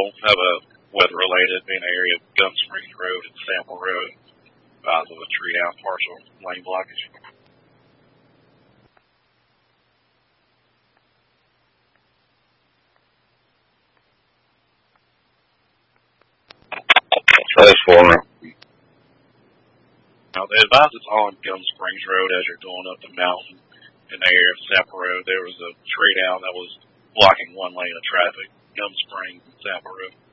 will have a weather-related, being an area of Gum Springs Road and Sample Road, because of a tree down partial lane blockage. That's for me. Now, they advise it's on Gum Springs Road as you're going up the mountain in the area of Sample Road. There was a tree down that was blocking one lane of traffic, Gum Springs and Sample Road.